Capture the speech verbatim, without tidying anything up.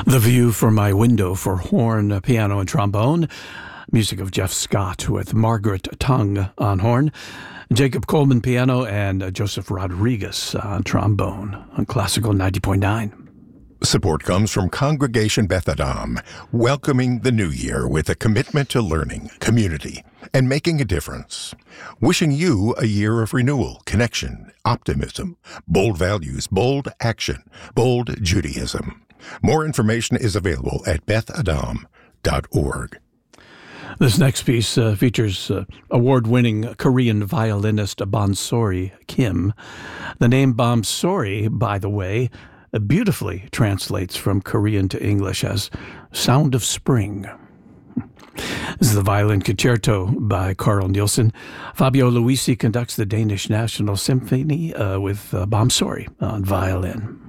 The View from My Window for horn, piano, and trombone. Music of Jeff Scott with Margaret Tongue on horn, Jacob Coleman piano, and Joseph Rodriguez on trombone on Classical ninety point nine. Support comes from Congregation Beth Adam, welcoming the new year with a commitment to learning, community, and making a difference. Wishing you a year of renewal, connection, optimism, bold values, bold action, bold Judaism. More information is available at beth adam dot org. This next piece uh, features uh, award-winning Korean violinist Bonsori Kim. The name Bonsori, by the way, uh, beautifully translates from Korean to English as Sound of Spring. This is the Violin Concerto by Carl Nielsen. Fabio Luisi conducts the Danish National Symphony uh, with uh, Bonsori on violin.